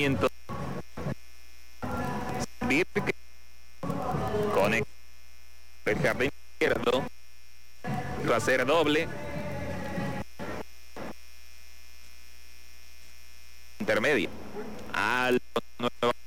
Conecta el jardín izquierdo. Va a ser doble. Intermedio. Alto nuevo.